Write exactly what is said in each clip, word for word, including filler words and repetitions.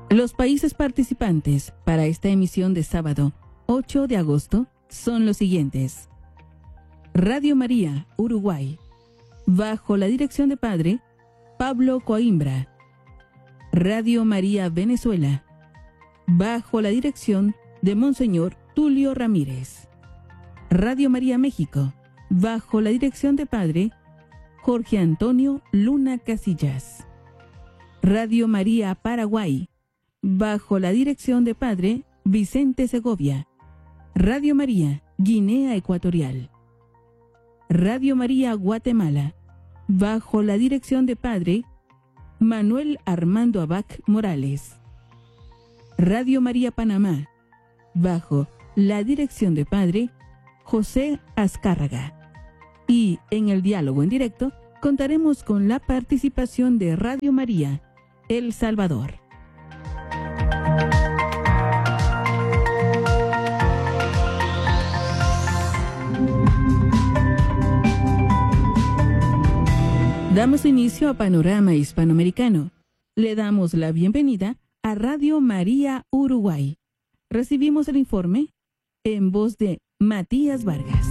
Los países participantes para esta emisión de sábado ocho de agosto son los siguientes. Radio María, Uruguay, bajo la dirección de Padre Pablo Coimbra. Radio María, Venezuela, bajo la dirección de Monseñor Tulio Ramírez. Radio María, México, bajo la dirección de Padre Jorge Antonio Luna Casillas. Radio María, Paraguay, bajo la dirección de Padre Vicente Segovia. Radio María, Guinea Ecuatorial. Radio María, Guatemala, bajo la dirección de Padre Manuel Armando Abad Morales. Radio María, Panamá, bajo la dirección de Padre José Azcárraga. Y en el diálogo en directo contaremos con la participación de Radio María, El Salvador. Damos inicio a Panorama Hispanoamericano. Le damos la bienvenida a Radio María Uruguay. Recibimos el informe en voz de Matías Vargas.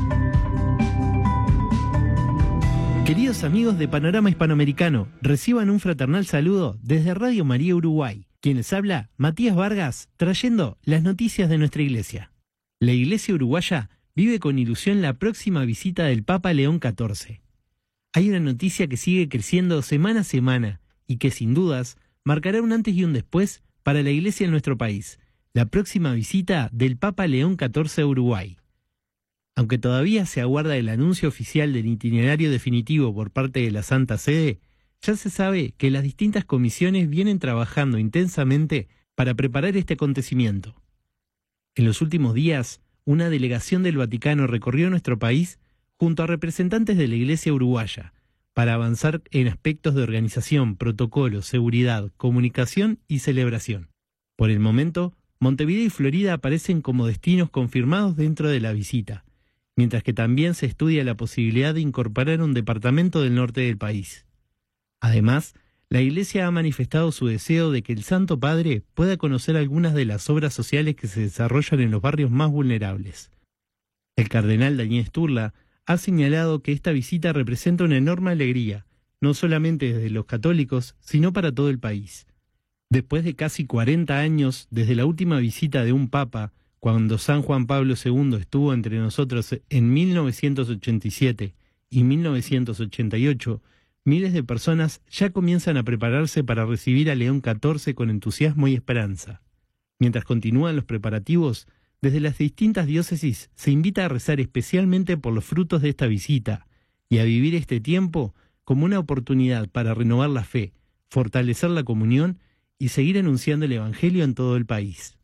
Queridos amigos de Panorama Hispanoamericano, reciban un fraternal saludo desde Radio María Uruguay. Quien les habla, Matías Vargas, trayendo las noticias de nuestra iglesia. La iglesia uruguaya vive con ilusión la próxima visita del Papa León catorce. Hay una noticia que sigue creciendo semana a semana y que sin dudas marcará un antes y un después para la iglesia en nuestro país, la próxima visita del Papa León catorce a Uruguay. Aunque todavía se aguarda el anuncio oficial del itinerario definitivo por parte de la Santa Sede, ya se sabe que las distintas comisiones vienen trabajando intensamente para preparar este acontecimiento. En los últimos días, una delegación del Vaticano recorrió nuestro país junto a representantes de la Iglesia uruguaya, para avanzar en aspectos de organización, protocolo, seguridad, comunicación y celebración. Por el momento, Montevideo y Florida aparecen como destinos confirmados dentro de la visita, mientras que también se estudia la posibilidad de incorporar un departamento del norte del país. Además, la Iglesia ha manifestado su deseo de que el Santo Padre pueda conocer algunas de las obras sociales que se desarrollan en los barrios más vulnerables. El cardenal Daniel Sturla ha señalado que esta visita representa una enorme alegría, no solamente desde los católicos, sino para todo el país. Después de casi cuarenta años desde la última visita de un papa, cuando San Juan Pablo segundo estuvo entre nosotros en mil novecientos ochenta y siete y mil novecientos ochenta y ocho, miles de personas ya comienzan a prepararse para recibir a León catorce con entusiasmo y esperanza. Mientras continúan los preparativos, desde las distintas diócesis se invita a rezar especialmente por los frutos de esta visita y a vivir este tiempo como una oportunidad para renovar la fe, fortalecer la comunión y seguir anunciando el Evangelio en todo el país.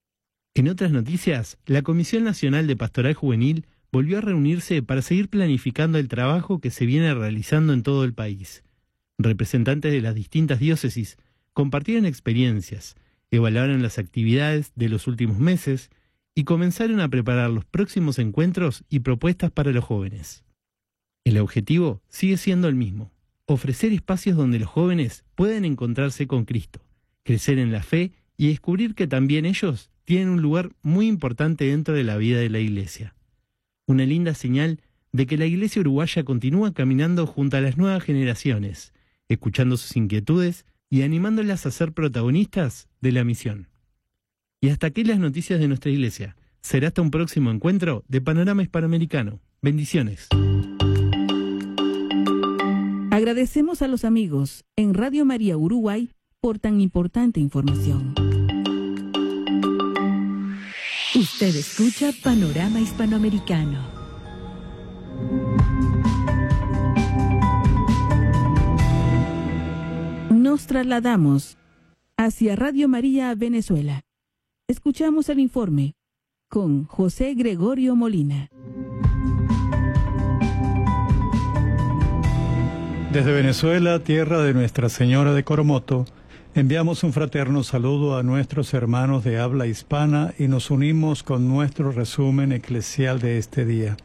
En otras noticias, la Comisión Nacional de Pastoral Juvenil volvió a reunirse para seguir planificando el trabajo que se viene realizando en todo el país. Representantes de las distintas diócesis compartieron experiencias, evaluaron las actividades de los últimos meses y comenzaron a preparar los próximos encuentros y propuestas para los jóvenes. El objetivo sigue siendo el mismo: ofrecer espacios donde los jóvenes puedan encontrarse con Cristo, crecer en la fe y descubrir que también ellos tienen un lugar muy importante dentro de la vida de la Iglesia. Una linda señal de que la Iglesia uruguaya continúa caminando junto a las nuevas generaciones, escuchando sus inquietudes y animándolas a ser protagonistas de la misión. Y hasta aquí las noticias de nuestra iglesia. Será hasta un próximo encuentro de Panorama Hispanoamericano. Bendiciones. Agradecemos a los amigos en Radio María Uruguay por tan importante información. Usted escucha Panorama Hispanoamericano. Nos trasladamos hacia Radio María Venezuela. Escuchamos el informe con José Gregorio Molina. Desde Venezuela, tierra de Nuestra Señora de Coromoto, enviamos un fraterno saludo a nuestros hermanos de habla hispana y nos unimos con nuestro resumen eclesial de este día.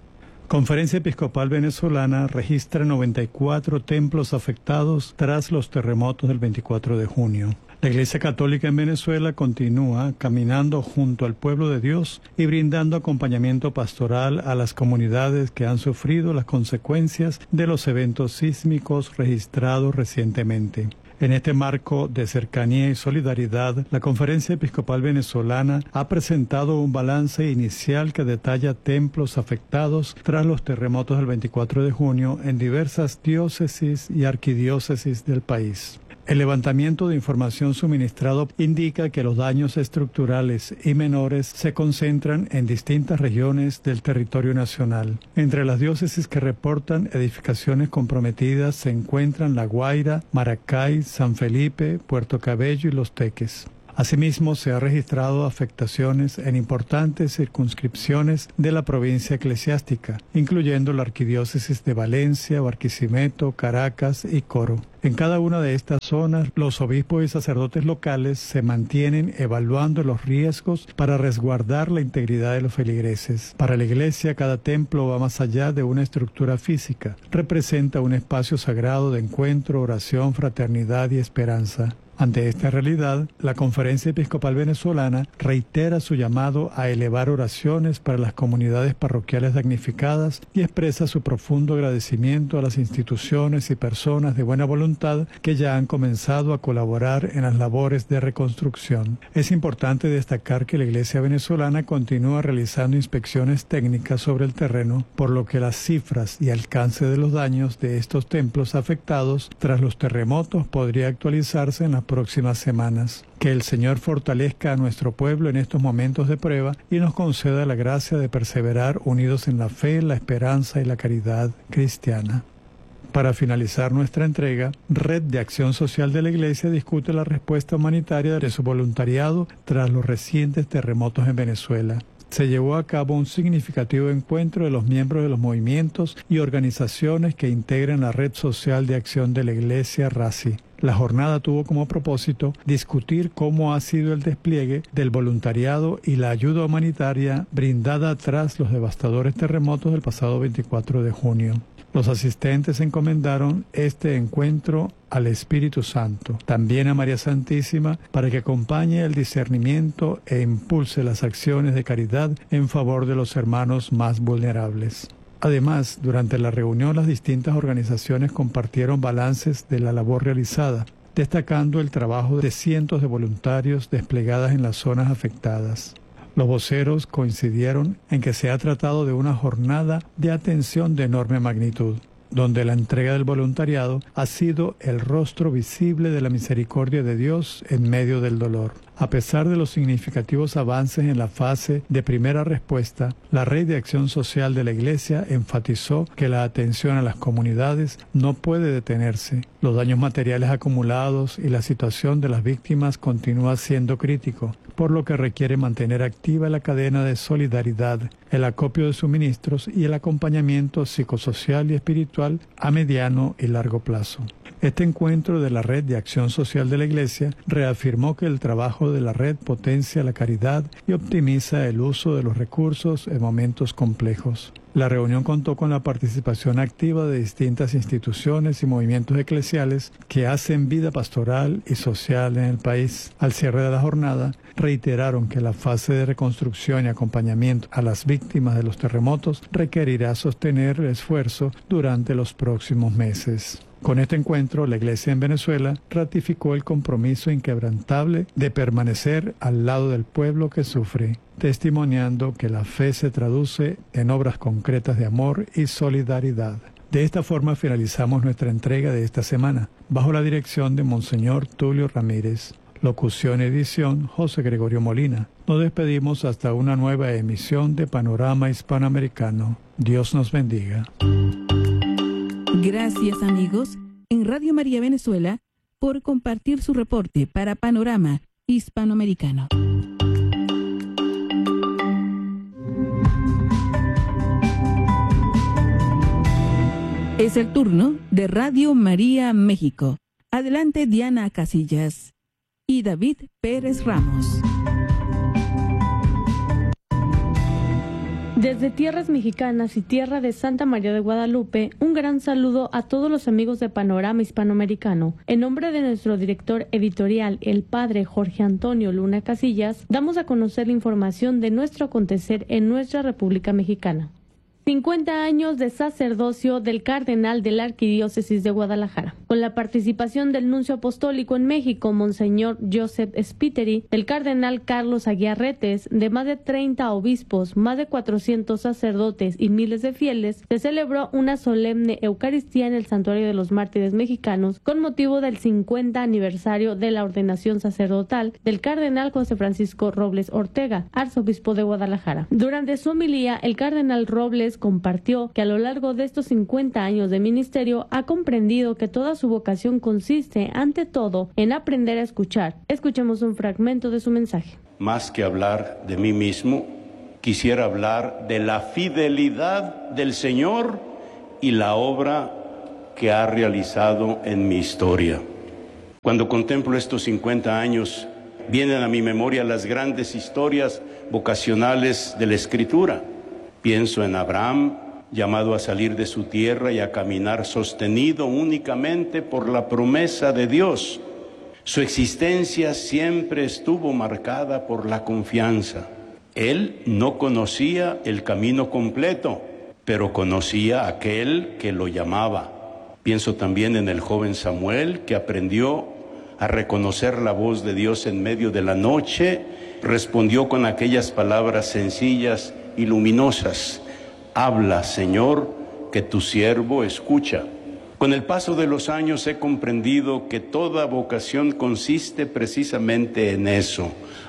Conferencia Episcopal Venezolana registra noventa y cuatro templos afectados tras los terremotos del veinticuatro de junio. La Iglesia Católica en Venezuela continúa caminando junto al pueblo de Dios y brindando acompañamiento pastoral a las comunidades que han sufrido las consecuencias de los eventos sísmicos registrados recientemente. En este marco de cercanía y solidaridad, la Conferencia Episcopal Venezolana ha presentado un balance inicial que detalla templos afectados tras los terremotos del veinticuatro de junio en diversas diócesis y arquidiócesis del país. El levantamiento de información suministrado indica que los daños estructurales y menores se concentran en distintas regiones del territorio nacional. Entre las diócesis que reportan edificaciones comprometidas se encuentran La Guaira, Maracay, San Felipe, Puerto Cabello y Los Teques. Asimismo, se ha registrado afectaciones en importantes circunscripciones de la provincia eclesiástica, incluyendo la arquidiócesis de Valencia, Barquisimeto, Caracas y Coro. En cada una de estas zonas, los obispos y sacerdotes locales se mantienen evaluando los riesgos para resguardar la integridad de los feligreses. Para la Iglesia, cada templo va más allá de una estructura física. Representa un espacio sagrado de encuentro, oración, fraternidad y esperanza. Ante esta realidad, la Conferencia Episcopal Venezolana reitera su llamado a elevar oraciones para las comunidades parroquiales damnificadas y expresa su profundo agradecimiento a las instituciones y personas de buena voluntad que ya han comenzado a colaborar en las labores de reconstrucción. Es importante destacar que la Iglesia venezolana continúa realizando inspecciones técnicas sobre el terreno, por lo que las cifras y alcance de los daños de estos templos afectados tras los terremotos podría actualizarse en las próximas semanas. Que el Señor fortalezca a nuestro pueblo en estos momentos de prueba y nos conceda la gracia de perseverar unidos en la fe, la esperanza y la caridad cristiana. Para finalizar nuestra entrega, Red de Acción Social de la Iglesia discute la respuesta humanitaria de su voluntariado tras los recientes terremotos en Venezuela. Se llevó a cabo un significativo encuentro de los miembros de los movimientos y organizaciones que integran la Red Social de Acción de la Iglesia R A C I. La jornada tuvo como propósito discutir cómo ha sido el despliegue del voluntariado y la ayuda humanitaria brindada tras los devastadores terremotos del pasado veinticuatro de junio. Los asistentes encomendaron este encuentro al Espíritu Santo, también a María Santísima, para que acompañe el discernimiento e impulse las acciones de caridad en favor de los hermanos más vulnerables. Además, durante la reunión las distintas organizaciones compartieron balances de la labor realizada, destacando el trabajo de cientos de voluntarios desplegadas en las zonas afectadas. Los voceros coincidieron en que se ha tratado de una jornada de atención de enorme magnitud, donde la entrega del voluntariado ha sido el rostro visible de la misericordia de Dios en medio del dolor. A pesar de los significativos avances en la fase de primera respuesta, la Red de Acción Social de la Iglesia enfatizó que la atención a las comunidades no puede detenerse. Los daños materiales acumulados y la situación de las víctimas continúa siendo crítico, por lo que requiere mantener activa la cadena de solidaridad, el acopio de suministros y el acompañamiento psicosocial y espiritual a mediano y largo plazo. Este encuentro de la Red de Acción Social de la Iglesia reafirmó que el trabajo de la red potencia la caridad y optimiza el uso de los recursos en momentos complejos. La reunión contó con la participación activa de distintas instituciones y movimientos eclesiales que hacen vida pastoral y social en el país. Al cierre de la jornada, reiteraron que la fase de reconstrucción y acompañamiento a las víctimas de los terremotos requerirá sostener el esfuerzo durante los próximos meses. Con este encuentro, la Iglesia en Venezuela ratificó el compromiso inquebrantable de permanecer al lado del pueblo que sufre, testimoniando que la fe se traduce en obras concretas de amor y solidaridad. De esta forma finalizamos nuestra entrega de esta semana, bajo la dirección de Monseñor Tulio Ramírez. Locución y edición, José Gregorio Molina. Nos despedimos hasta una nueva emisión de Panorama Hispanoamericano. Dios nos bendiga. Gracias, amigos, en Radio María Venezuela, por compartir su reporte para Panorama Hispanoamericano. Es el turno de Radio María México. Adelante, Diana Casillas y David Pérez Ramos. Desde tierras mexicanas y tierra de Santa María de Guadalupe, un gran saludo a todos los amigos de Panorama Hispanoamericano. En nombre de nuestro director editorial, el padre Jorge Antonio Luna Casillas, damos a conocer la información de nuestro acontecer en nuestra República Mexicana. cincuenta años de sacerdocio del cardenal de la Arquidiócesis de Guadalajara. Con la participación del nuncio apostólico en México, Monseñor Joseph Spiteri, del cardenal Carlos Aguiarretes, de más de treinta obispos, más de cuatrocientos sacerdotes y miles de fieles, se celebró una solemne Eucaristía en el Santuario de los Mártires Mexicanos con motivo del cincuenta aniversario de la ordenación sacerdotal del cardenal José Francisco Robles Ortega, arzobispo de Guadalajara. Durante su homilía, el cardenal Robles compartió que a lo largo de estos cincuenta años de ministerio ha comprendido que toda su vocación consiste, ante todo, en aprender a escuchar. Escuchemos un fragmento de su mensaje. Más que hablar de mí mismo, quisiera hablar de la fidelidad del Señor y la obra que ha realizado en mi historia. Cuando contemplo estos cincuenta años, vienen a mi memoria las grandes historias vocacionales de la Escritura. Pienso en Abraham, llamado a salir de su tierra y a caminar sostenido únicamente por la promesa de Dios. Su existencia siempre estuvo marcada por la confianza. Él no conocía el camino completo, pero conocía a aquel que lo llamaba. Pienso también en el joven Samuel, que aprendió a reconocer la voz de Dios en medio de la noche, respondió con aquellas palabras sencillas y luminosas: habla, Señor, que tu siervo escucha. Con el paso de los años he comprendido que toda vocación consiste precisamente en eso: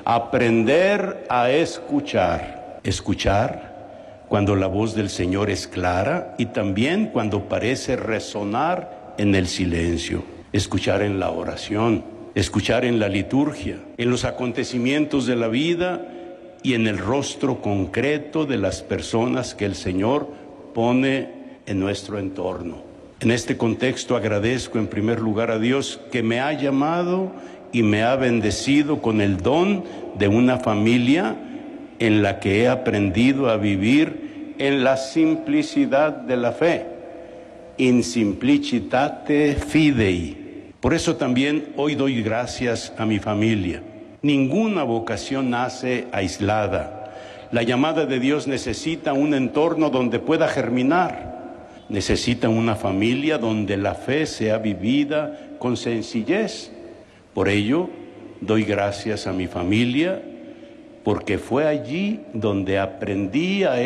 aprender a escuchar. Escuchar cuando la voz del Señor es clara y también cuando parece resonar en el silencio. Escuchar en la oración, escuchar en la liturgia, en los acontecimientos de la vida y en el rostro concreto de las personas que el Señor pone en nuestro entorno. En este contexto agradezco en primer lugar a Dios que me ha llamado y me ha bendecido con el don de una familia en la que he aprendido a vivir en la simplicidad de la fe, in simplicitate fidei. Por eso también hoy doy gracias a mi familia. Ninguna vocación nace aislada. La llamada de Dios necesita un entorno donde pueda germinar. Necesita una familia donde la fe sea vivida con sencillez. Por ello, doy gracias a mi familia, porque fue allí donde aprendí a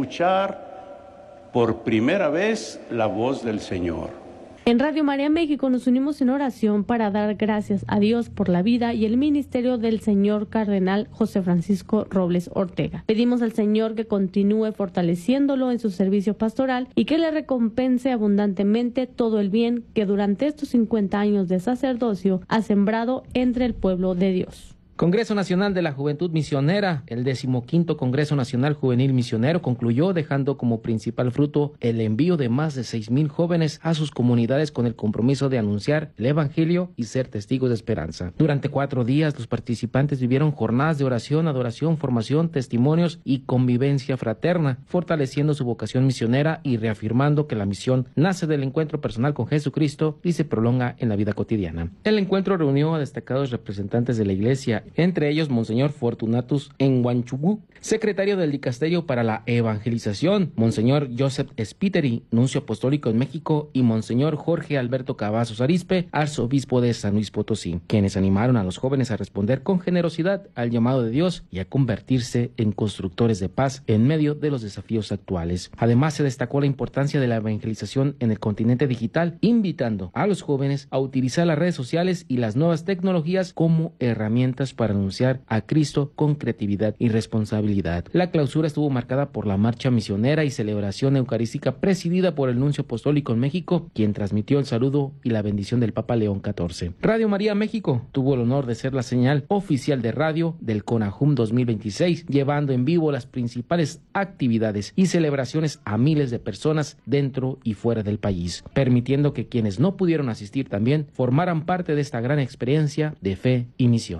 escuchar por primera vez la voz del Señor. En Radio María México nos unimos en oración para dar gracias a Dios por la vida y el ministerio del señor cardenal José Francisco Robles Ortega. Pedimos al Señor que continúe fortaleciéndolo en su servicio pastoral y que le recompense abundantemente todo el bien que durante estos cincuenta años de sacerdocio ha sembrado entre el pueblo de Dios. Congreso Nacional de la Juventud Misionera, el decimoquinto Congreso Nacional Juvenil Misionero concluyó dejando como principal fruto el envío de más de seis mil jóvenes a sus comunidades con el compromiso de anunciar el Evangelio y ser testigos de esperanza. Durante cuatro días los participantes vivieron jornadas de oración, adoración, formación, testimonios y convivencia fraterna, fortaleciendo su vocación misionera y reafirmando que la misión nace del encuentro personal con Jesucristo y se prolonga en la vida cotidiana. El encuentro reunió a destacados representantes de la Iglesia, entre ellos Monseñor Fortunatus Enguanchubú, secretario del Dicasterio para la Evangelización, Monseñor Joseph Spiteri, nuncio apostólico en México, y Monseñor Jorge Alberto Cavazos Arizpe, arzobispo de San Luis Potosí, quienes animaron a los jóvenes a responder con generosidad al llamado de Dios y a convertirse en constructores de paz en medio de los desafíos actuales. Además, se destacó la importancia de la evangelización en el continente digital, invitando a los jóvenes a utilizar las redes sociales y las nuevas tecnologías como herramientas para anunciar a Cristo con creatividad y responsabilidad. La clausura estuvo marcada por la marcha misionera y celebración eucarística presidida por el nuncio apostólico en México, quien transmitió el saludo y la bendición del Papa León catorce. Radio María México tuvo el honor de ser la señal oficial de radio del CONAJUM dos mil veintiséis, llevando en vivo las principales actividades y celebraciones a miles de personas dentro y fuera del país, permitiendo que quienes no pudieron asistir también formaran parte de esta gran experiencia de fe y misión.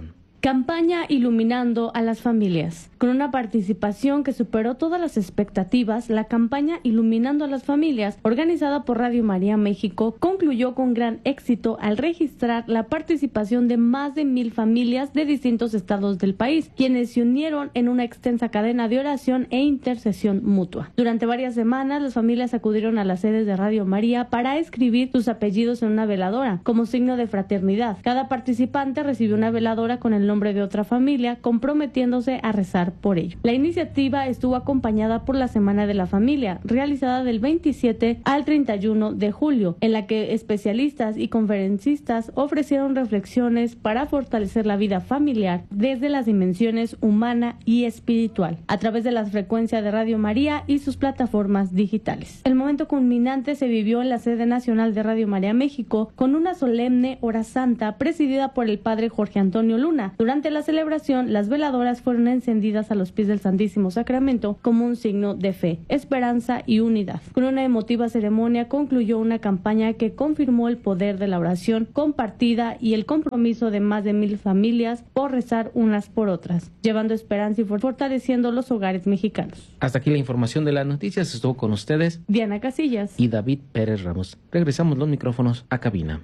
Campaña Iluminando a las Familias. Con una participación que superó todas las expectativas, la campaña Iluminando a las Familias, organizada por Radio María México, concluyó con gran éxito al registrar la participación de más de mil familias de distintos estados del país, quienes se unieron en una extensa cadena de oración e intercesión mutua. Durante varias semanas, las familias acudieron a las sedes de Radio María para escribir sus apellidos en una veladora, como signo de fraternidad. Cada participante recibió una veladora con el nombre de otra familia, comprometiéndose a rezar por ello. La iniciativa estuvo acompañada por la Semana de la Familia, realizada del veintisiete al treinta y uno de julio, en la que especialistas y conferencistas ofrecieron reflexiones para fortalecer la vida familiar desde las dimensiones humana y espiritual, a través de las frecuencias de Radio María y sus plataformas digitales. El momento culminante se vivió en la sede nacional de Radio María México con una solemne hora santa presidida por el padre Jorge Antonio Luna. Durante la celebración, las veladoras fueron encendidas a los pies del Santísimo Sacramento como un signo de fe, esperanza y unidad. Con una emotiva ceremonia concluyó una campaña que confirmó el poder de la oración compartida y el compromiso de más de mil familias por rezar unas por otras, llevando esperanza y fortaleciendo los hogares mexicanos. Hasta aquí la información de las noticias. Estuvo con ustedes Diana Casillas y David Pérez Ramos. Regresamos los micrófonos a cabina.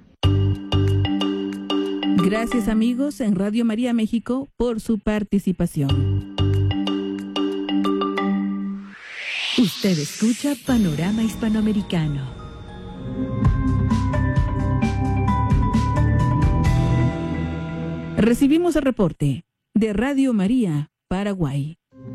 Gracias, amigos en Radio María México, por su participación. Usted escucha Panorama Hispanoamericano. Recibimos el reporte de Radio María, Paraguay.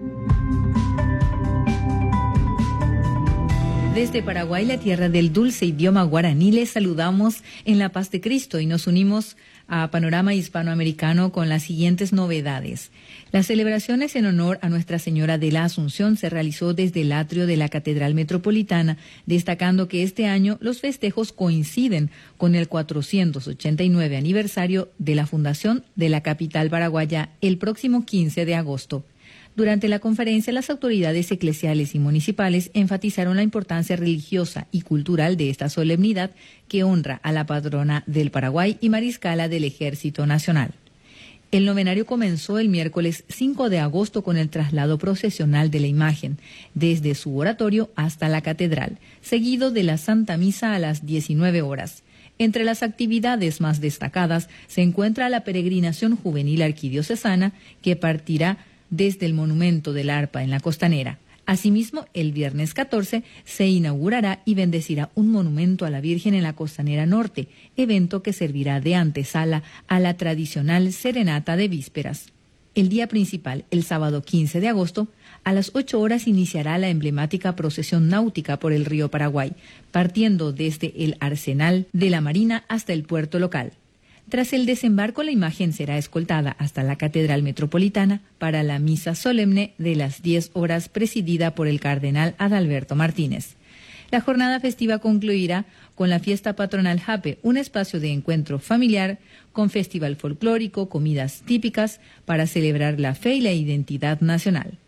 Desde Paraguay, la tierra del dulce idioma guaraní, les saludamos en la paz de Cristo y nos unimos a Panorama Hispanoamericano con las siguientes novedades. Las celebraciones en honor a Nuestra Señora de la Asunción se realizó desde el atrio de la Catedral Metropolitana, destacando que este año los festejos coinciden con el cuatrocientos ochenta y nueve aniversario de la fundación de la capital paraguaya el próximo quince de agosto. Durante la conferencia, las autoridades eclesiales y municipales enfatizaron la importancia religiosa y cultural de esta solemnidad que honra a la patrona del Paraguay y mariscala del Ejército Nacional. El novenario comenzó el miércoles cinco de agosto con el traslado procesional de la imagen desde su oratorio hasta la catedral, seguido de la Santa Misa a las diecinueve horas. Entre las actividades más destacadas se encuentra la peregrinación juvenil arquidiocesana que partirá desde el Monumento del Arpa en la Costanera. Asimismo, el viernes catorce se inaugurará y bendecirá un monumento a la Virgen en la Costanera Norte, evento que servirá de antesala a la tradicional serenata de vísperas. El día principal, el sábado quince de agosto, a las ocho horas iniciará la emblemática procesión náutica por el río Paraguay, partiendo desde el Arsenal de la Marina hasta el puerto local. Tras el desembarco, la imagen será escoltada hasta la Catedral Metropolitana para la misa solemne de las diez horas presidida por el cardenal Adalberto Martínez. La jornada festiva concluirá con la fiesta patronal Jape, un espacio de encuentro familiar con festival folclórico, comidas típicas para celebrar la fe y la identidad nacional.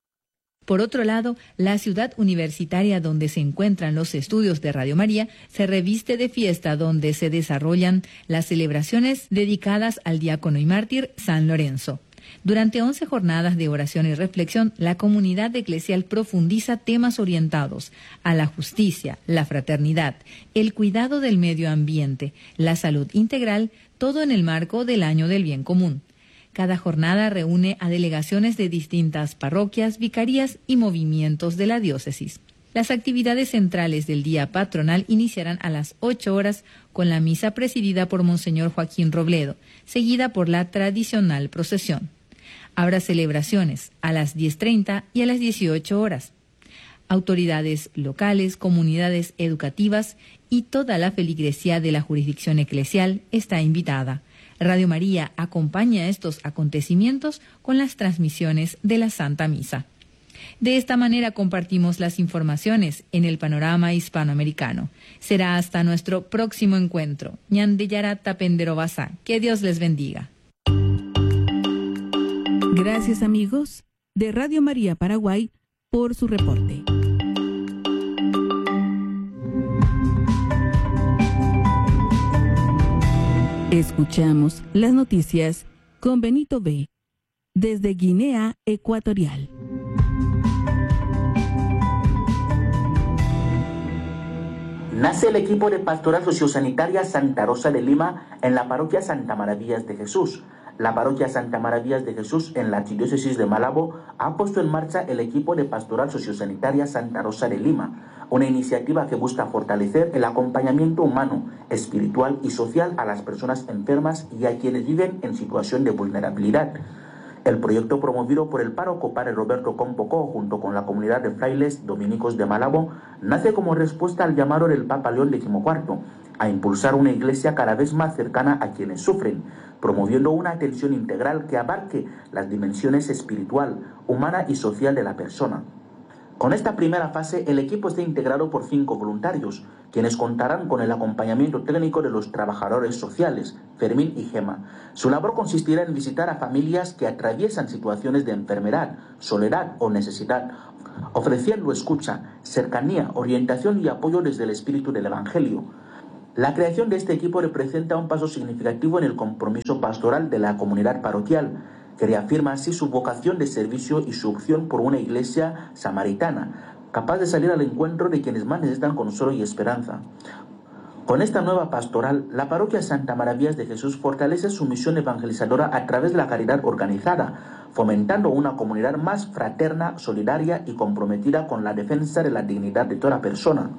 Por otro lado, la ciudad universitaria donde se encuentran los estudios de Radio María se reviste de fiesta, donde se desarrollan las celebraciones dedicadas al diácono y mártir San Lorenzo. Durante once jornadas de oración y reflexión, la comunidad eclesial profundiza temas orientados a la justicia, la fraternidad, el cuidado del medio ambiente, la salud integral, todo en el marco del Año del Bien Común. Cada jornada reúne a delegaciones de distintas parroquias, vicarías y movimientos de la diócesis. Las actividades centrales del día patronal iniciarán a las ocho horas con la misa presidida por Monseñor Joaquín Robledo, seguida por la tradicional procesión. Habrá celebraciones a las diez treinta y a las dieciocho horas. Autoridades locales, comunidades educativas y toda la feligresía de la jurisdicción eclesial está invitada. Radio María acompaña estos acontecimientos con las transmisiones de la Santa Misa. De esta manera compartimos las informaciones en el Panorama Hispanoamericano. Será hasta nuestro próximo encuentro. Ñandeyarata Penderobasa. Que Dios les bendiga. Gracias, amigos de Radio María Paraguay, por su reporte. Escuchamos las noticias con con Benito B., desde Guinea Ecuatorial. Nace el equipo de Pastoral Sociosanitaria Santa Rosa de Lima en la parroquia Santa Maravillas de Jesús. La parroquia Santa Maravillas de Jesús en la archidiócesis de Malabo ha puesto en marcha el equipo de Pastoral Sociosanitaria Santa Rosa de Lima, una iniciativa que busca fortalecer el acompañamiento humano, espiritual y social a las personas enfermas y a quienes viven en situación de vulnerabilidad. El proyecto, promovido por el párroco padre Roberto Compocó junto con la comunidad de frailes dominicos de Malabo, nace como respuesta al llamado del Papa León decimocuarto a impulsar una iglesia cada vez más cercana a quienes sufren, promoviendo una atención integral que abarque las dimensiones espiritual, humana y social de la persona. Con esta primera fase, el equipo está integrado por cinco voluntarios, quienes contarán con el acompañamiento técnico de los trabajadores sociales, Fermín y Gema. Su labor consistirá en visitar a familias que atraviesan situaciones de enfermedad, soledad o necesidad, ofreciendo escucha, cercanía, orientación y apoyo desde el espíritu del Evangelio. La creación de este equipo representa un paso significativo en el compromiso pastoral de la comunidad parroquial, que reafirma así su vocación de servicio y su opción por una iglesia samaritana, capaz de salir al encuentro de quienes más necesitan consuelo y esperanza. Con esta nueva pastoral, la parroquia Santa Maravillas de Jesús fortalece su misión evangelizadora a través de la caridad organizada, fomentando una comunidad más fraterna, solidaria y comprometida con la defensa de la dignidad de toda persona.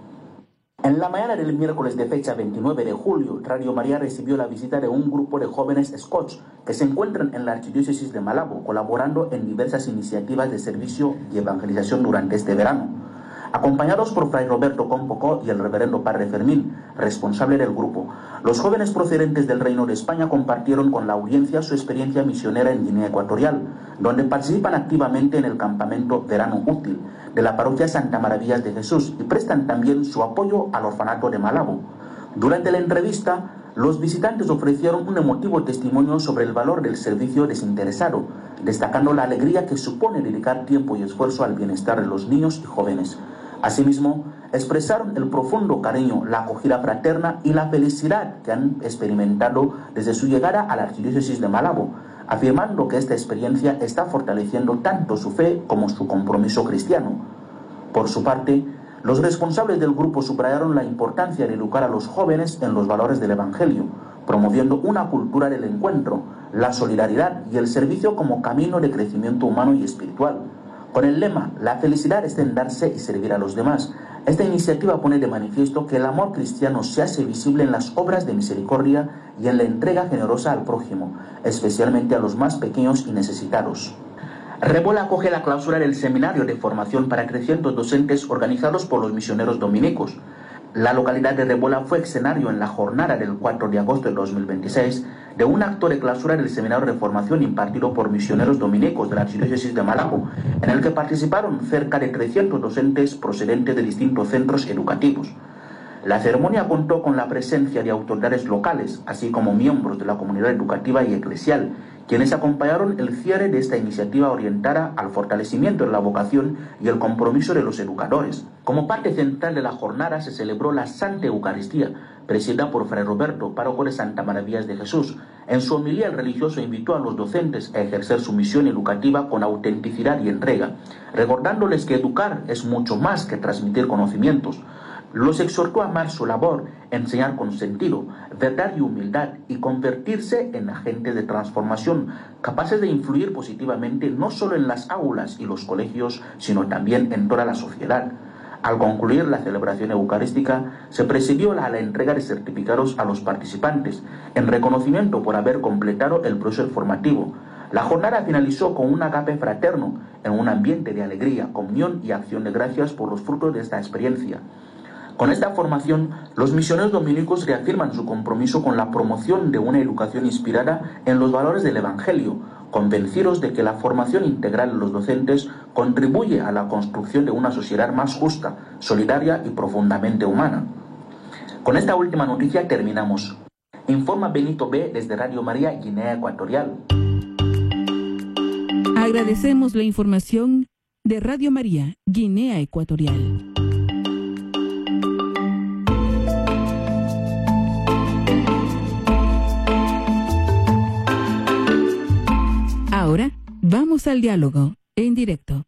En la mañana del miércoles de fecha veintinueve de julio, Radio María recibió la visita de un grupo de jóvenes scots que se encuentran en la archidiócesis de Malabo, colaborando en diversas iniciativas de servicio y evangelización durante este verano. Acompañados por Fray Roberto Compocó y el reverendo Padre Fermín, responsable del grupo, los jóvenes procedentes del Reino de España compartieron con la audiencia su experiencia misionera en Guinea Ecuatorial, donde participan activamente en el campamento Verano Útil de la parroquia Santa Maravillas de Jesús y prestan también su apoyo al orfanato de Malabo. Durante la entrevista, los visitantes ofrecieron un emotivo testimonio sobre el valor del servicio desinteresado, destacando la alegría que supone dedicar tiempo y esfuerzo al bienestar de los niños y jóvenes. Asimismo, expresaron el profundo cariño, la acogida fraterna y la felicidad que han experimentado desde su llegada a la archidiócesis de Malabo, afirmando que esta experiencia está fortaleciendo tanto su fe como su compromiso cristiano. Por su parte, los responsables del grupo subrayaron la importancia de educar a los jóvenes en los valores del Evangelio, promoviendo una cultura del encuentro, la solidaridad y el servicio como camino de crecimiento humano y espiritual. Con el lema, la felicidad está en darse y servir a los demás, esta iniciativa pone de manifiesto que el amor cristiano se hace visible en las obras de misericordia y en la entrega generosa al prójimo, especialmente a los más pequeños y necesitados. Rebola acoge la clausura del seminario de formación para trescientos docentes organizados por los misioneros dominicos. La localidad de Rebola fue escenario en la jornada del cuatro de agosto de dos mil veintiséis de un acto de clausura del seminario de formación impartido por misioneros dominicos de la archidiócesis de Malabo, en el que participaron cerca de trescientos docentes procedentes de distintos centros educativos. La ceremonia contó con la presencia de autoridades locales, así como miembros de la comunidad educativa y eclesial, quienes acompañaron el cierre de esta iniciativa orientada al fortalecimiento de la vocación y el compromiso de los educadores. Como parte central de la jornada se celebró la Santa Eucaristía, presidida por Fray Roberto, párroco de Santa Maravillas de Jesús. En su homilía, el religioso invitó a los docentes a ejercer su misión educativa con autenticidad y entrega, recordándoles que educar es mucho más que transmitir conocimientos. Los exhortó a amar su labor, enseñar con sentido, verdad y humildad, y convertirse en agentes de transformación, capaces de influir positivamente no solo en las aulas y los colegios, sino también en toda la sociedad. Al concluir la celebración eucarística, se presidió la, la entrega de certificados a los participantes, en reconocimiento por haber completado el proceso formativo. La jornada finalizó con un agape fraterno, en un ambiente de alegría, comunión y acción de gracias por los frutos de esta experiencia. Con esta formación, los misioneros dominicos reafirman su compromiso con la promoción de una educación inspirada en los valores del Evangelio, convencidos de que la formación integral de los docentes contribuye a la construcción de una sociedad más justa, solidaria y profundamente humana. Con esta última noticia terminamos. Informa Benito B. desde Radio María, Guinea Ecuatorial. Agradecemos la información de Radio María, Guinea Ecuatorial. Ahora vamos al diálogo en directo.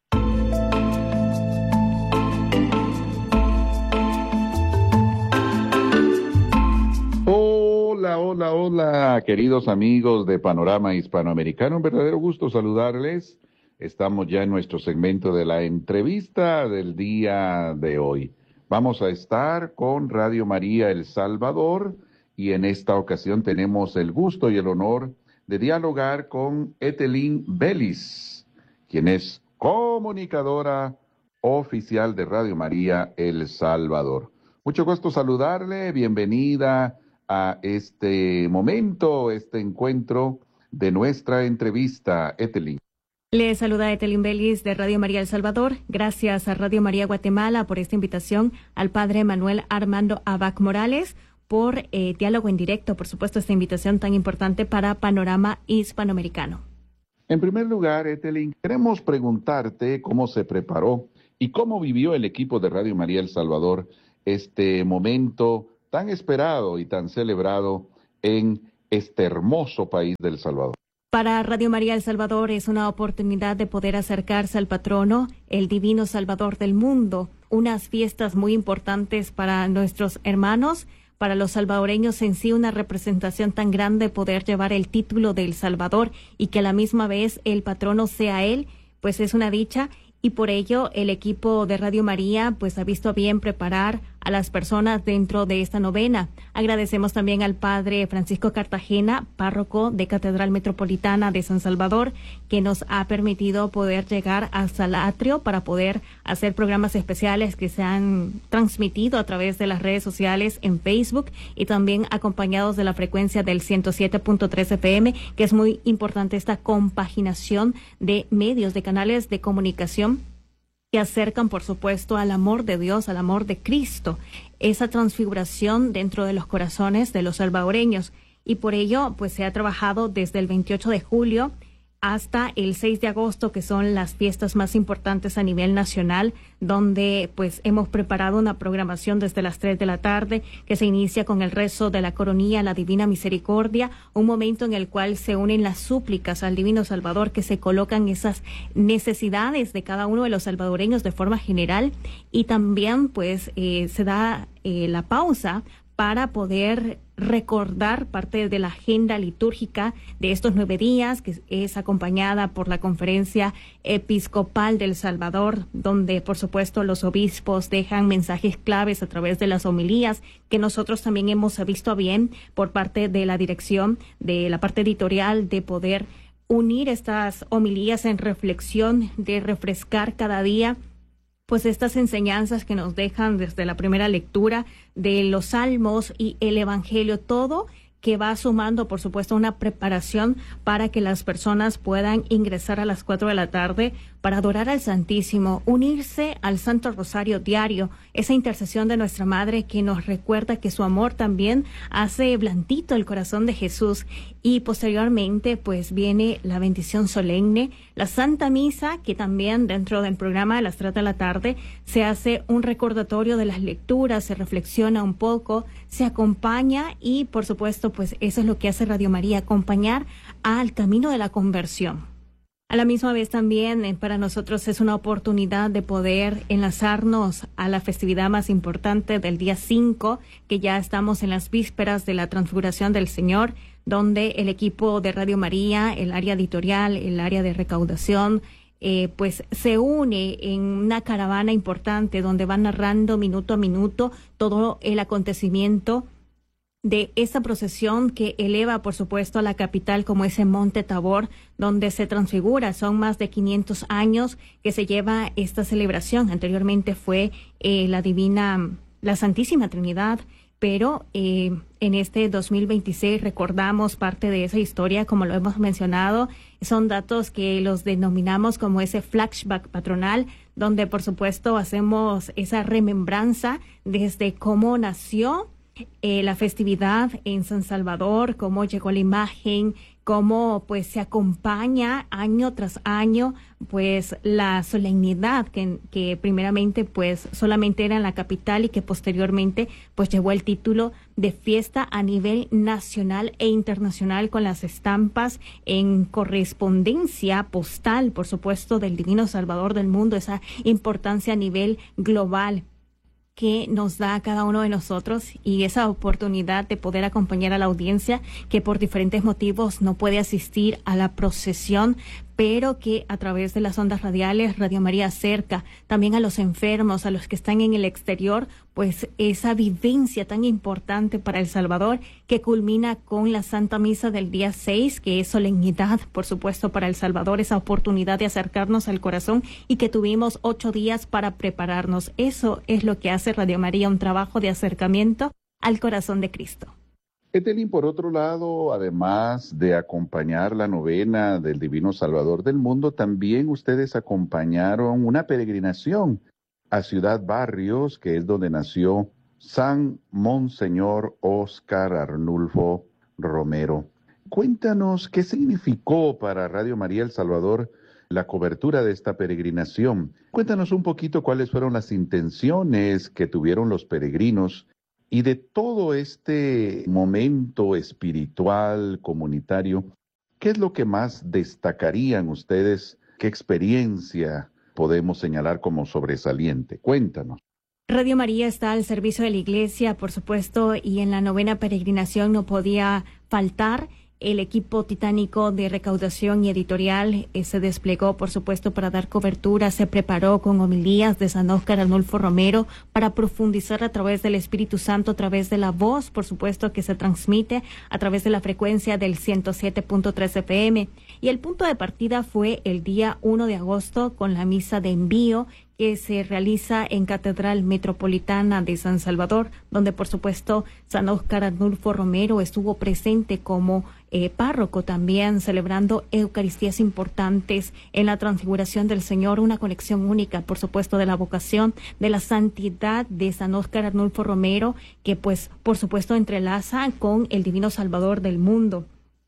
Hola, hola, hola, queridos amigos de Panorama Hispanoamericano. Un verdadero gusto saludarles. Estamos ya en nuestro segmento de la entrevista del día de hoy. Vamos a estar con Radio María El Salvador y en esta ocasión tenemos el gusto y el honor de dialogar con Etelín Vélez, quien es comunicadora oficial de Radio María El Salvador. Mucho gusto saludarle, bienvenida a este momento, este encuentro de nuestra entrevista, Etelín. Le saluda Etelín Vélez de Radio María El Salvador. Gracias a Radio María Guatemala por esta invitación, al padre Manuel Armando Abac Morales por eh, diálogo en directo, por supuesto, esta invitación tan importante para Panorama Hispanoamericano. En primer lugar, Etelín, queremos preguntarte cómo se preparó y cómo vivió el equipo de Radio María El Salvador este momento tan esperado y tan celebrado en este hermoso país del Salvador. Para Radio María El Salvador es una oportunidad de poder acercarse al patrono, el Divino Salvador del mundo, unas fiestas muy importantes para nuestros hermanos, para los salvadoreños en sí, una representación tan grande, poder llevar el título del Salvador y que a la misma vez el patrono sea él, pues es una dicha. Y por ello el equipo de Radio María pues ha visto bien preparar a las personas dentro de esta novena. Agradecemos también al padre Francisco Cartagena, párroco de Catedral Metropolitana de San Salvador, que nos ha permitido poder llegar hasta el atrio para poder hacer programas especiales que se han transmitido a través de las redes sociales en Facebook y también acompañados de la frecuencia del ciento siete punto tres F M, que es muy importante esta compaginación de medios, de canales de comunicación que acercan, por supuesto, al amor de Dios, al amor de Cristo, esa transfiguración dentro de los corazones de los salvadoreños. Y por ello, pues se ha trabajado desde el veintiocho de julio hasta el seis de agosto, que son las fiestas más importantes a nivel nacional, donde pues hemos preparado una programación desde las tres de la tarde, que se inicia con el rezo de la coronilla a la Divina Misericordia, un momento en el cual se unen las súplicas al Divino Salvador, que se colocan esas necesidades de cada uno de los salvadoreños de forma general, y también pues eh, se da eh, la pausa para poder recordar parte de la agenda litúrgica de estos nueve días, que es acompañada por la Conferencia Episcopal del Salvador, donde, por supuesto, los obispos dejan mensajes claves a través de las homilías, que nosotros también hemos visto bien por parte de la dirección, de la parte editorial, de poder unir estas homilías en reflexión, de refrescar cada día pues estas enseñanzas que nos dejan desde la primera lectura de los salmos y el evangelio, todo que va sumando, por supuesto, una preparación para que las personas puedan ingresar a las cuatro de la tarde para adorar al Santísimo, unirse al Santo Rosario diario, esa intercesión de nuestra Madre que nos recuerda que su amor también hace blandito el corazón de Jesús. Y posteriormente, pues viene la bendición solemne, la Santa Misa, que también dentro del programa de las tres de la tarde se hace un recordatorio de las lecturas, se reflexiona un poco, se acompaña y, por supuesto, pues eso es lo que hace Radio María, acompañar al camino de la conversión. A la misma vez también eh, para nosotros es una oportunidad de poder enlazarnos a la festividad más importante del día cinco, que ya estamos en las vísperas de la transfiguración del Señor, donde el equipo de Radio María, el área editorial, el área de recaudación, eh, pues se une en una caravana importante donde van narrando minuto a minuto todo el acontecimiento de esa procesión que eleva, por supuesto, a la capital como ese Monte Tabor, donde se transfigura. Son más de quinientos años que se lleva esta celebración. Anteriormente fue eh, la Divina, la Santísima Trinidad, pero eh, en este dos mil veintiséis recordamos parte de esa historia, como lo hemos mencionado. Son datos que los denominamos como ese flashback patronal, donde, por supuesto, hacemos esa remembranza desde cómo nació Eh, la festividad en San Salvador, cómo llegó la imagen, cómo pues se acompaña año tras año pues la solemnidad que, que primeramente pues solamente era en la capital y que posteriormente pues llevó el título de fiesta a nivel nacional e internacional, con las estampas en correspondencia postal, por supuesto, del Divino Salvador del mundo, esa importancia a nivel global que nos da a cada uno de nosotros, y esa oportunidad de poder acompañar a la audiencia que por diferentes motivos no puede asistir a la procesión, pero que a través de las ondas radiales Radio María acerca también a los enfermos, a los que están en el exterior, pues esa vivencia tan importante para El Salvador, que culmina con la Santa Misa del día seis, que es solemnidad, por supuesto, para El Salvador, esa oportunidad de acercarnos al corazón, y que tuvimos ocho días para prepararnos. Eso es lo que hace Radio María, un trabajo de acercamiento al corazón de Cristo. Etelín, por otro lado, además de acompañar la novena del Divino Salvador del mundo, también ustedes acompañaron una peregrinación a Ciudad Barrios, que es donde nació San Monseñor Óscar Arnulfo Romero. Cuéntanos qué significó para Radio María El Salvador la cobertura de esta peregrinación. Cuéntanos un poquito cuáles fueron las intenciones que tuvieron los peregrinos, y de todo este momento espiritual, comunitario, ¿qué es lo que más destacarían ustedes? ¿Qué experiencia podemos señalar como sobresaliente? Cuéntanos. Radio María está al servicio de la Iglesia, por supuesto, y en la novena peregrinación no podía faltar. El equipo titánico de recaudación y editorial eh, se desplegó, por supuesto, para dar cobertura. Se preparó con homilías de San Óscar Arnulfo Romero para profundizar a través del Espíritu Santo, a través de la voz, por supuesto, que se transmite a través de la frecuencia del ciento siete punto tres F M. Y el punto de partida fue el día uno de agosto con la misa de envío, que se realiza en Catedral Metropolitana de San Salvador, donde por supuesto San Óscar Arnulfo Romero estuvo presente como eh, párroco también, celebrando Eucaristías importantes en la transfiguración del Señor, una conexión única, por supuesto, de la vocación, de la santidad de San Óscar Arnulfo Romero, que pues por supuesto entrelaza con el Divino Salvador del mundo.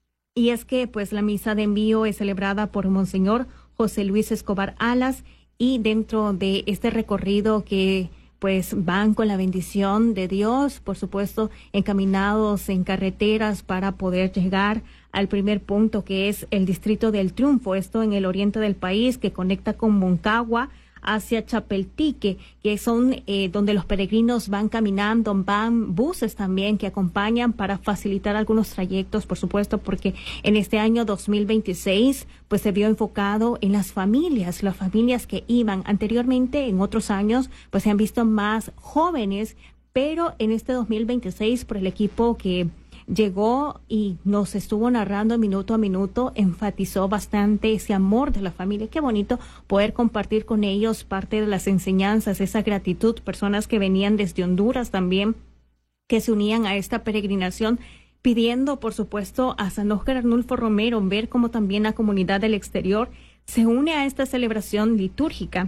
Y es que pues la misa de envío es celebrada por Monseñor José Luis Escobar Alas, y dentro de este recorrido que pues van con la bendición de Dios, por supuesto, encaminados en carreteras para poder llegar al primer punto, que es el Distrito del Triunfo, esto en el oriente del país, que conecta con Moncagua hacia Chapeltique, que son eh, donde los peregrinos van caminando, van buses también que acompañan para facilitar algunos trayectos, por supuesto, porque en este año dos mil veintiséis pues se vio enfocado en las familias, las familias que iban anteriormente, en otros años pues se han visto más jóvenes, pero en este dos mil veintiséis por el equipo que llegó y nos estuvo narrando minuto a minuto, enfatizó bastante ese amor de la familia. Qué bonito poder compartir con ellos parte de las enseñanzas, esa gratitud, personas que venían desde Honduras también, que se unían a esta peregrinación, pidiendo, por supuesto, a San Óscar Arnulfo Romero, ver cómo también la comunidad del exterior se une a esta celebración litúrgica.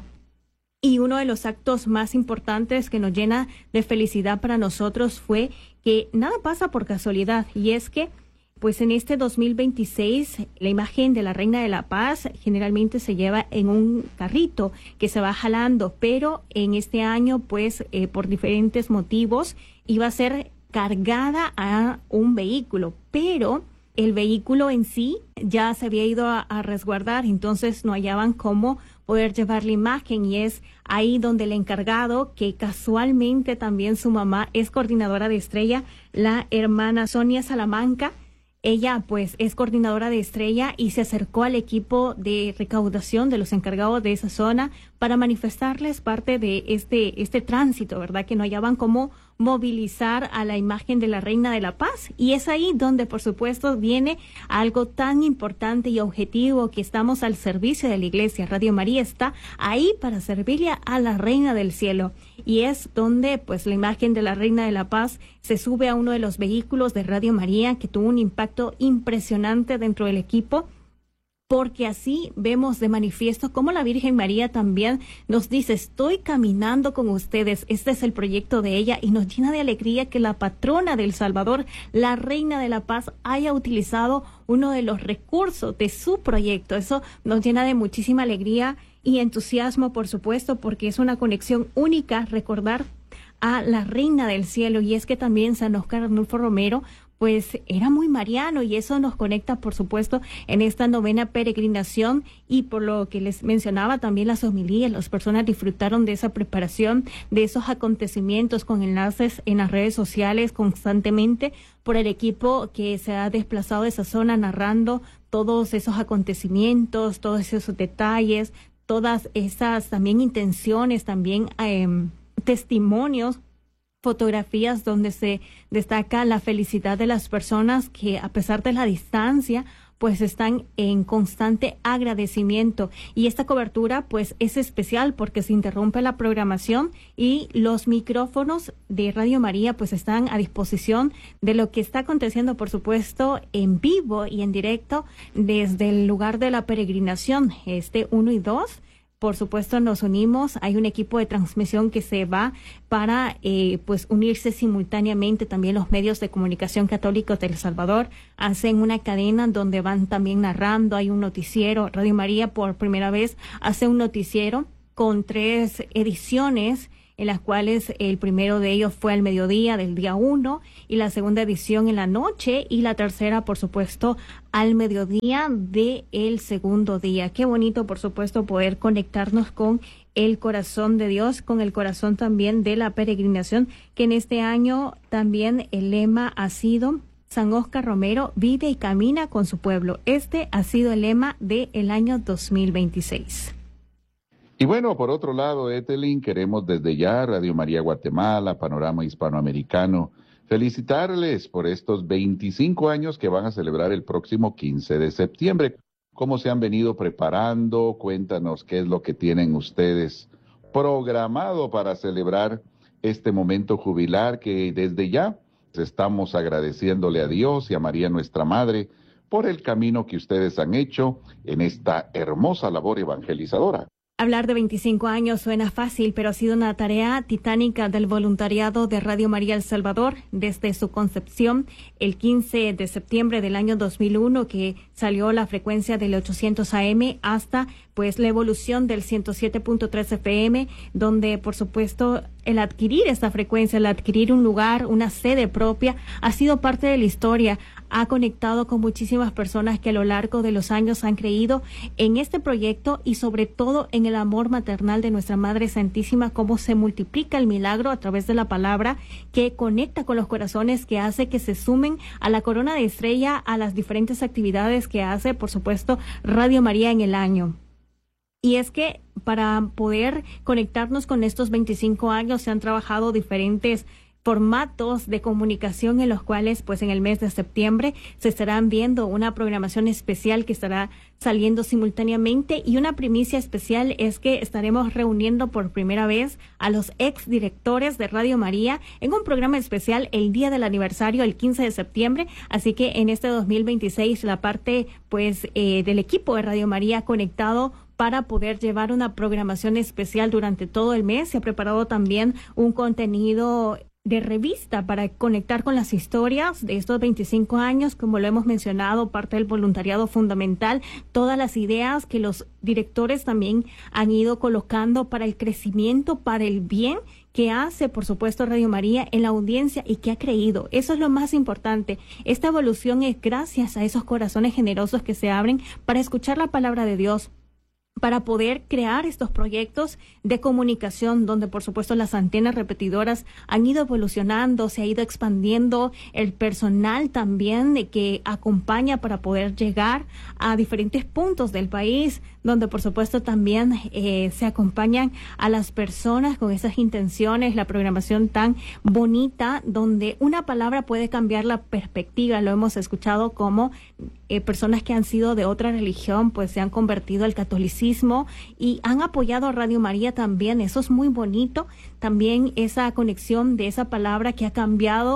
Y uno de los actos más importantes que nos llena de felicidad para nosotros fue que nada pasa por casualidad, y es que pues en este dos mil veintiséis la imagen de la Reina de la Paz generalmente se lleva en un carrito que se va jalando, pero en este año pues eh, por diferentes motivos iba a ser cargada a un vehículo, pero el vehículo en sí ya se había ido a, a resguardar, entonces no hallaban cómo poder llevar la imagen, y es ahí donde el encargado, que casualmente también su mamá es coordinadora de Estrella, la hermana Sonia Salamanca, ella pues es coordinadora de Estrella y se acercó al equipo de recaudación de los encargados de esa zona para manifestarles parte de este, este tránsito, ¿verdad? Que no hallaban cómo movilizar a la imagen de la Reina de la Paz. Y es ahí donde, por supuesto, viene algo tan importante y objetivo, que estamos al servicio de la Iglesia. Radio María está ahí para servirle a la Reina del Cielo. Y es donde, pues, la imagen de la Reina de la Paz se sube a uno de los vehículos de Radio María, que tuvo un impacto impresionante dentro del equipo. porque así vemos de manifiesto cómo la Virgen María también nos dice, estoy caminando con ustedes, este es el proyecto de ella, y nos llena de alegría que la patrona del Salvador, la Reina de la Paz, haya utilizado uno de los recursos de su proyecto. Eso nos llena de muchísima alegría y entusiasmo, por supuesto, porque es una conexión única recordar a la Reina del Cielo. Y es que también San Óscar Arnulfo Romero pues era muy mariano, y eso nos conecta, por supuesto, en esta novena peregrinación. Y por lo que les mencionaba también las homilías, las personas disfrutaron de esa preparación, de esos acontecimientos, con enlaces en las redes sociales constantemente por el equipo que se ha desplazado de esa zona, narrando todos esos acontecimientos, todos esos detalles, todas esas también intenciones, también eh, testimonios, fotografías donde se destaca la felicidad de las personas que, a pesar de la distancia, pues están en constante agradecimiento. Y esta cobertura pues es especial porque se interrumpe la programación y los micrófonos de Radio María pues están a disposición de lo que está aconteciendo, por supuesto, en vivo y en directo desde el lugar de la peregrinación, este uno y dos. Por supuesto, nos unimos. Hay un equipo de transmisión que se va para eh, pues unirse simultáneamente. También los medios de comunicación católicos de El Salvador hacen una cadena donde van también narrando. Hay un noticiero. Radio María por primera vez hace un noticiero con tres ediciones, en las cuales el primero de ellos fue al mediodía del día uno, y la segunda edición en la noche, y la tercera, por supuesto, al mediodía de el segundo día. Qué bonito, por supuesto, poder conectarnos con el corazón de Dios, con el corazón también de la peregrinación, que en este año también el lema ha sido San Óscar Romero vive y camina con su pueblo. Este ha sido el lema del año dos mil veintiséis. Y bueno, por otro lado, Etelín, queremos desde ya, Radio María Guatemala, Panorama Hispanoamericano, felicitarles por estos veinticinco años que van a celebrar el próximo quince de septiembre. ¿Cómo se han venido preparando? Cuéntanos qué es lo que tienen ustedes programado para celebrar este momento jubilar, que desde ya estamos agradeciéndole a Dios y a María nuestra Madre por el camino que ustedes han hecho en esta hermosa labor evangelizadora. Hablar de veinticinco años suena fácil, pero ha sido una tarea titánica del voluntariado de Radio María El Salvador desde su concepción el quince de septiembre del año dos mil uno, que salió la frecuencia del ochocientos A M, hasta pues la evolución del ciento siete punto tres F M, donde por supuesto el adquirir esta frecuencia, el adquirir un lugar, una sede propia, ha sido parte de la historia. Ha conectado con muchísimas personas que a lo largo de los años han creído en este proyecto, y sobre todo en el amor maternal de nuestra Madre Santísima, cómo se multiplica el milagro a través de la palabra, que conecta con los corazones, que hace que se sumen a la corona de estrella, a las diferentes actividades que hace, por supuesto, Radio María en el año. Y es que para poder conectarnos con estos veinticinco años se han trabajado diferentes formatos de comunicación, en los cuales pues en el mes de septiembre se estarán viendo una programación especial que estará saliendo simultáneamente, y una primicia especial es que estaremos reuniendo por primera vez a los ex directores de Radio María en un programa especial el día del aniversario, el quince de septiembre. Así que en este dos mil veintiséis la parte pues eh, del equipo de Radio María conectado para poder llevar una programación especial durante todo el mes. Se ha preparado también un contenido de revista para conectar con las historias de estos veinticinco años, como lo hemos mencionado, parte del voluntariado fundamental, todas las ideas que los directores también han ido colocando para el crecimiento, para el bien que hace, por supuesto, Radio María en la audiencia, y que ha creído. Eso es lo más importante. Esta evolución es gracias a esos corazones generosos que se abren para escuchar la palabra de Dios, para poder crear estos proyectos de comunicación, donde por supuesto las antenas repetidoras han ido evolucionando, se ha ido expandiendo el personal también de que acompaña para poder llegar a diferentes puntos del país, donde por supuesto también eh, se acompañan a las personas con esas intenciones, la programación tan bonita, donde una palabra puede cambiar la perspectiva. Lo hemos escuchado como eh, personas que han sido de otra religión pues se han convertido al catolicismo y han apoyado a Radio María también. Eso es muy bonito. También esa conexión de esa palabra que ha cambiado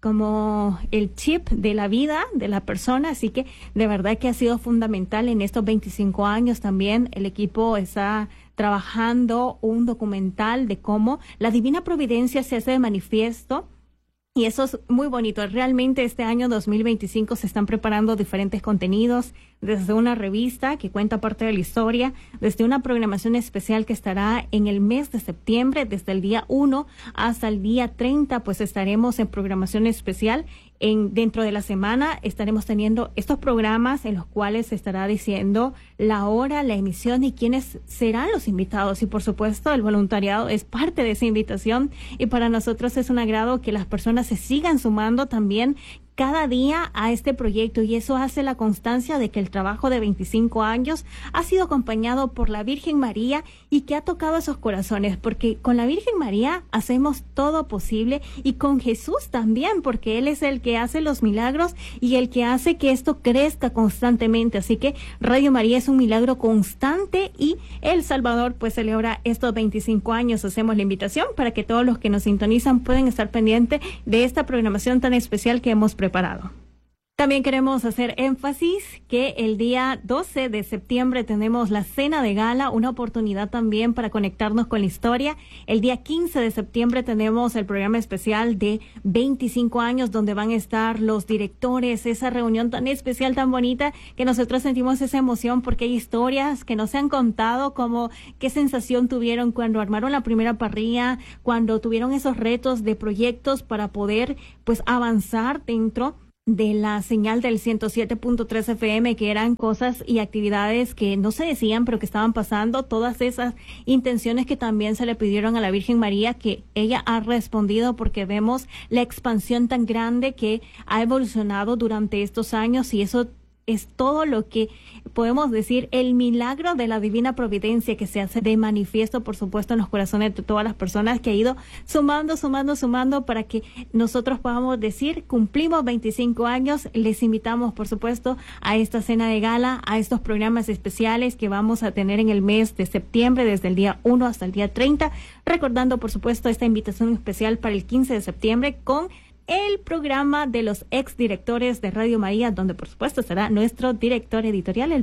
como el chip de la vida de la persona, así que de verdad que ha sido fundamental en estos veinticinco años también. El equipo está trabajando un documental de cómo la divina providencia se hace de manifiesto. Y eso es muy bonito. Realmente este año dos mil veinticinco se están preparando diferentes contenidos, desde una revista que cuenta parte de la historia, desde una programación especial que estará en el mes de septiembre, desde el día uno hasta el día treinta, pues estaremos en programación especial. En, dentro de la semana estaremos teniendo estos programas en los cuales se estará diciendo la hora, la emisión y quiénes serán los invitados. Y por supuesto el voluntariado es parte de esa invitación y para nosotros es un agrado que las personas se sigan sumando también cada día a este proyecto, y eso hace la constancia de que el trabajo de veinticinco años ha sido acompañado por la Virgen María y que ha tocado esos corazones, porque con la Virgen María hacemos todo posible y con Jesús también, porque Él es el que hace los milagros y el que hace que esto crezca constantemente. Así que Radio María es un milagro constante y El Salvador pues celebra estos veinticinco años. Hacemos la invitación para que todos los que nos sintonizan puedan estar pendientes de esta programación tan especial que hemos preparado. También queremos hacer énfasis que el día doce de septiembre tenemos la cena de gala, una oportunidad también para conectarnos con la historia. El día quince de septiembre tenemos el programa especial de veinticinco años, donde van a estar los directores, esa reunión tan especial, tan bonita, que nosotros sentimos esa emoción porque hay historias que no se han contado, como qué sensación tuvieron cuando armaron la primera parrilla, cuando tuvieron esos retos de proyectos para poder pues avanzar dentro de la señal del ciento siete punto tres F M, que eran cosas y actividades que no se decían, pero que estaban pasando, todas esas intenciones que también se le pidieron a la Virgen María, que ella ha respondido, porque vemos la expansión tan grande que ha evolucionado durante estos años, y eso es todo lo que podemos decir, el milagro de la divina providencia que se hace de manifiesto, por supuesto, en los corazones de todas las personas, que ha ido sumando, sumando, sumando para que nosotros podamos decir, cumplimos veinticinco años. Les invitamos, por supuesto, a esta cena de gala, a estos programas especiales que vamos a tener en el mes de septiembre, desde el día uno hasta el día treinta, recordando, por supuesto, esta invitación especial para el quince de septiembre con el programa de los exdirectores de Radio María, donde por supuesto será nuestro director editorial, el